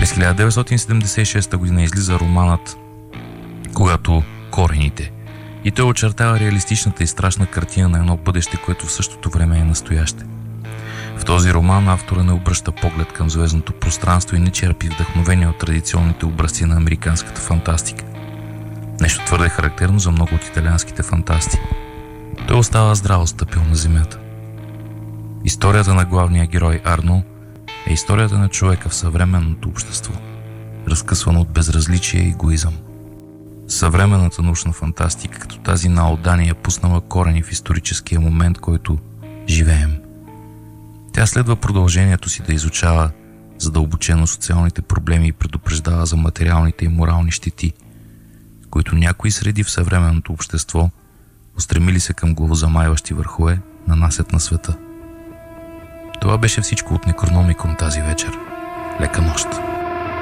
През 1976 година излиза романът "Когато корените", и той очертава реалистичната и страшна картина на едно бъдеще, което в същото време е настояще. В този роман автора не обръща поглед към звездното пространство и не черпи вдъхновение от традиционните образци на американската фантастика. Нещо твърде характерно за много от италианските фантасти. Той остава здраво стъпил на земята. Историята на главния герой Арно е историята на човека в съвременното общество, разкъсвано от безразличие и егоизъм. Съвременната научна фантастика, като тази на Алдани, е пуснала корени в историческия момент, който живеем. Тя следва продължението си да изучава задълбочено социалните проблеми и предупреждава за материалните и морални щети, които някои среди в съвременното общество, устремили се към главозамайващи върхове, нанасят на света. Това беше всичко от Некрономикон тази вечер. Лека нощ!